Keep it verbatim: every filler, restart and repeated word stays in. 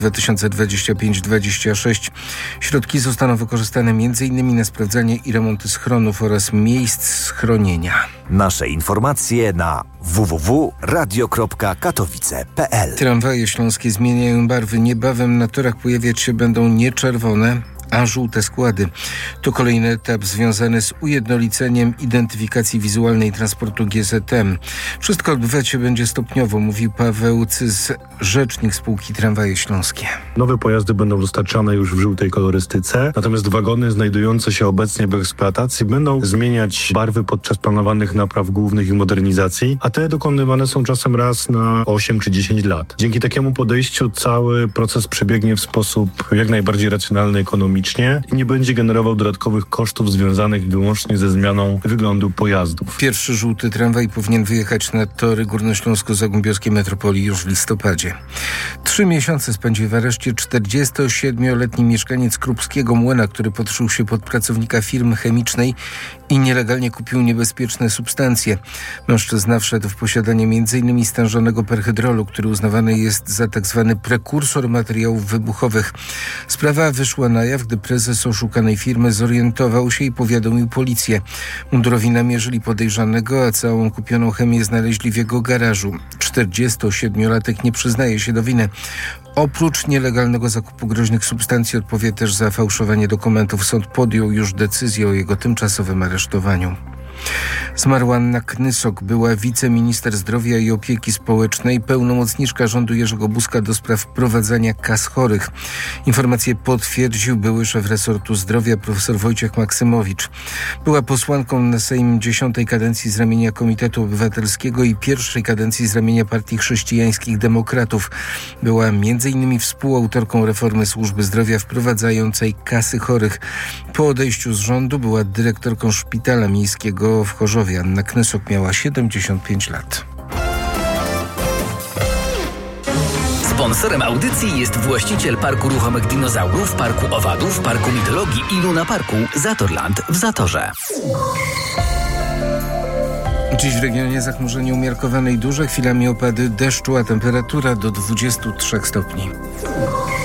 dwa tysiące dwudziesty piąty do dwudziestego szóstego. Środki zostaną wykorzystane między innymi na sprawdzanie i remonty schronów oraz miejsc schronienia. Nasze informacje na w w w kropka radio kropka katowice kropka p l. Tramwaje śląskie zmieniają barwy. Niebawem na torach pojawiać się będą nie czerwone, a żółte składy. To kolejny etap związany z ujednoliceniem identyfikacji wizualnej transportu G Z M. Wszystko odbywać się będzie stopniowo, mówi Paweł Cys, rzecznik spółki Tramwaje Śląskie. Nowe pojazdy będą dostarczane już w żółtej kolorystyce, natomiast wagony znajdujące się obecnie w eksploatacji będą zmieniać barwy podczas planowanych napraw głównych i modernizacji, a te dokonywane są czasem raz na osiem czy dziesięć lat. Dzięki takiemu podejściu cały proces przebiegnie w sposób jak najbardziej racjonalny, ekonomiczny i nie będzie generował dodatkowych kosztów związanych wyłącznie ze zmianą wyglądu pojazdów. Pierwszy żółty tramwaj powinien wyjechać na tory górnośląsko-zagłębiowskiej metropolii już w listopadzie. Trzy miesiące spędził w areszcie czterdziestosiedmioletni mieszkaniec Krupskiego Młyna, który podszył się pod pracownika firmy chemicznej i nielegalnie kupił niebezpieczne substancje. Mężczyzna wszedł w posiadanie między innymi stężonego perhydrolu, który uznawany jest za tak zwany prekursor materiałów wybuchowych. Sprawa wyszła na jaw, gdy prezes oszukanej firmy zorientował się i powiadomił policję. Mundurowi namierzyli podejrzanego, a całą kupioną chemię znaleźli w jego garażu. czterdziestosiedmiolatek nie przyznaje się do winy. Oprócz nielegalnego zakupu groźnych substancji odpowie też za fałszowanie dokumentów. Sąd podjął już decyzję o jego tymczasowym aresztowaniu. Zmarła Anna Knysok, była wiceminister zdrowia i opieki społecznej, pełnomocniczka rządu Jerzego Buzka do spraw wprowadzania kas chorych. Informację potwierdził były szef resortu zdrowia profesor Wojciech Maksymowicz. Była posłanką na Sejm dziesiątej kadencji z ramienia Komitetu Obywatelskiego i pierwszej kadencji z ramienia Partii Chrześcijańskich Demokratów. Była między innymi współautorką reformy służby zdrowia wprowadzającej kasy chorych. Po odejściu z rządu była dyrektorką szpitala miejskiego w Chorzowie. Anna Knysok miała siedemdziesiąt pięć lat. Sponsorem audycji jest właściciel Parku Ruchomych Dinozaurów, Parku Owadów, Parku Mitologii i Luna Parku Zatorland w Zatorze. Dziś w regionie zachmurzenie umiarkowane i duże, chwilami opady deszczu, a temperatura do dwudziestu trzech stopni.